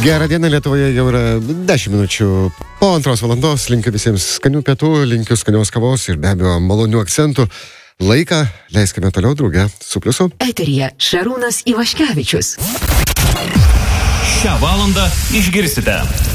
Gerą dieną, Lietuvoje jau yra 10 minučių po 2 valandos. Linkiu visiems skanių pietų, linkiu skanios kavos ir be abejo malonių akcentų. Laiką leiskime toliau drauge su Pliusu. Eteryje Šarūnas Ivaškevičius. Šią valandą išgirsite.